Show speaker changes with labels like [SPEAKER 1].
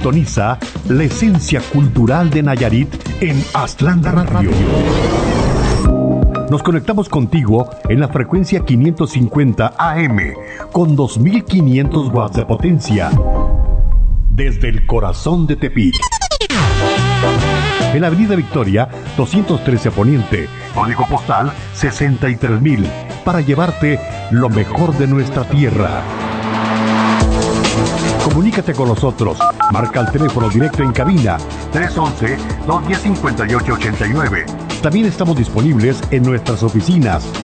[SPEAKER 1] Sintoniza la esencia cultural de Nayarit en Atlanta Radio. Nos conectamos contigo en la frecuencia 550 AM con 2500 watts de potencia desde el corazón de Tepic. En la Avenida Victoria 213 Poniente, código postal 63000, para llevarte lo mejor de nuestra tierra. Comunícate con nosotros. Marca el teléfono directo en cabina 311-210-5889. También estamos disponibles en nuestras oficinas